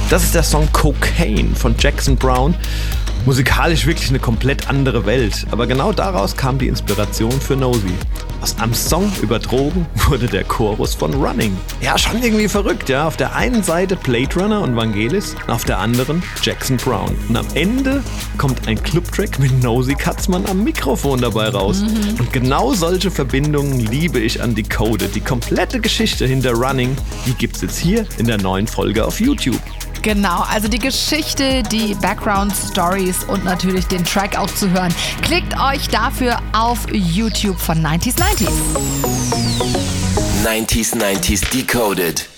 Das ist der Song Cocaine von Jackson Browne. Musikalisch wirklich eine komplett andere Welt, aber genau daraus kam die Inspiration für Nosey. Aus einem Song über Drogen wurde der Chorus von Running. Ja, schon irgendwie verrückt, ja. Auf der einen Seite Blade Runner und Vangelis, auf der anderen Jackson Browne. Und am Ende kommt ein Clubtrack mit Nosey Katzmann am Mikrofon dabei raus. Und genau solche Verbindungen liebe ich an Decoded. Die komplette Geschichte hinter Running, die gibt's jetzt hier in der neuen Folge auf YouTube. Genau, also die Geschichte, die Background-Stories und natürlich den Track auch zu hören. Klickt euch dafür auf YouTube von 90s 90s. 90s Decoded.